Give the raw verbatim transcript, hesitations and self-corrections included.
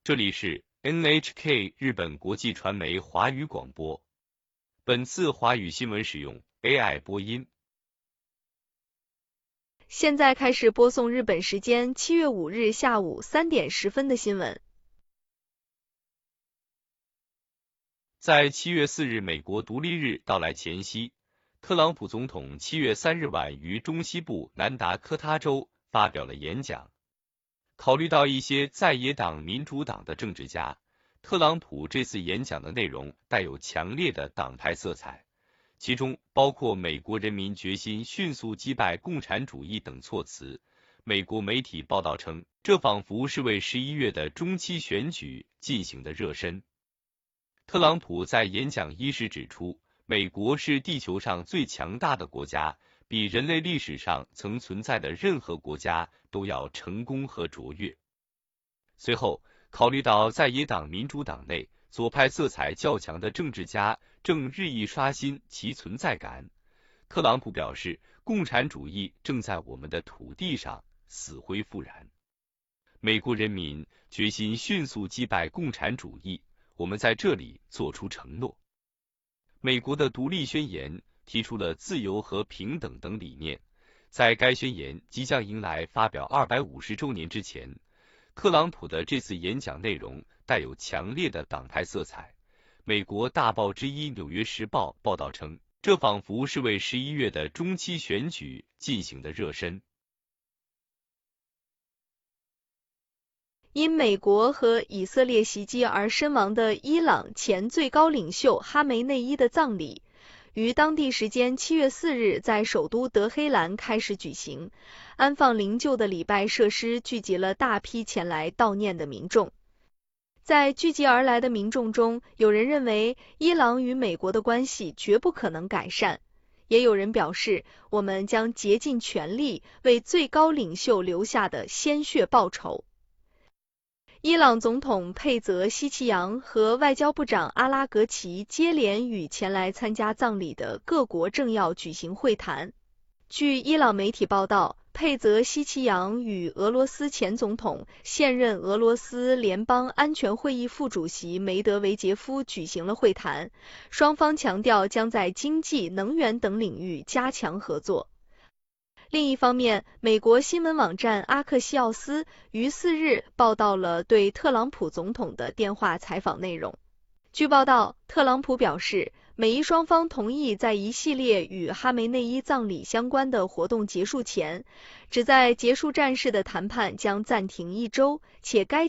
这里是 N H K 日本国际传媒华语广播。本次华语新闻使用 A I 播音。 现在开始播送日本时间七月五日下午三点十分的新闻。 在七月四日美国独立日到来前夕，特朗普总统七月三日晚于中西部南达科他州发表了演讲。考虑到一些在野党民主党的政治家，特朗普这次演讲的内容带有强烈的党派色彩，其中包括美国人民决心迅速击败共产主义等措辞。美国媒体报道称，这仿佛是为十一月的中期选举进行的热身。特朗普在演讲伊始指出，美国是地球上最强大的国家，比人类历史上曾存在的任何国家都要成功和卓越。随后，考虑到在野党民主党内左派色彩较强的政治家正日益刷新其存在感，特朗普表示，共产主义正在我们的土地上死灰复燃。美国人民决心迅速击败共产主义，我们在这里做出承诺。美国的独立宣言提出了自由和平等等理念，在该宣言即将迎来发表二百五十周年之前，特朗普的这次演讲内容带有强烈的党派色彩。美国大报之一《纽约时报》报道称，这仿佛是为十一月的中期选举进行的热身。 因美国和以色列袭击而身亡的伊朗前最高领袖哈梅内伊的葬礼于当地时间七月四日在首都德黑兰开始举行，安放灵柩的礼拜设施聚集了大批前来悼念的民众。在聚集而来的民众中，有人认为伊朗与美国的关系绝不可能改善，也有人表示，我们将竭尽全力为最高领袖留下的鲜血报仇。伊朗总统佩泽希奇扬和外交部长阿拉格齐接连与前来参加葬礼的各国政要举行会谈。据伊朗媒体报道，佩泽希奇扬与俄罗斯前总统、现任俄罗斯联邦安全会议副主席梅德韦杰夫举行了会谈，双方强调将在经济、能源等领域加强合作。另一方面，美国新闻网站阿克西奥斯于四日报道了对特朗普总统的电话采访内容。据报道，特朗普表示，美伊双方同意在一系列与哈梅内伊葬礼相关的活动结束前，旨在结束战事的谈判将暂停一周，且该